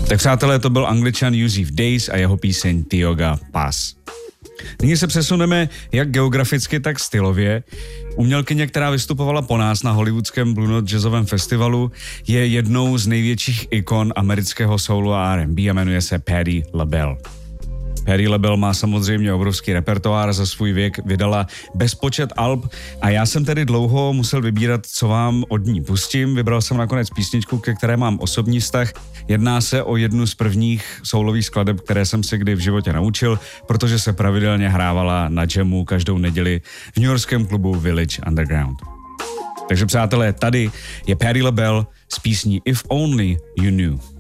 Tak přátelé, to byl Angličan Yusuf Days a jeho píseň Tioga Pass. Nyní se přesuneme jak geograficky, tak stylově. Umělkyně, která vystupovala po nás na hollywoodském Blue Note jazzovém festivalu, je jednou z největších ikon amerického soulu a R&B a jmenuje se Patti LaBelle. Patti LaBelle má samozřejmě obrovský repertoár, za svůj věk vydala bezpočet alb a já jsem tedy dlouho musel vybírat, co vám od ní pustím. Vybral jsem nakonec písničku, ke které mám osobní vztah. Jedná se o jednu z prvních soulových skladeb, které jsem si kdy v životě naučil, protože se pravidelně hrávala na jamu každou neděli v newyorském klubu Village Underground. Takže přátelé, tady je Patti LaBelle s písní If Only You Knew.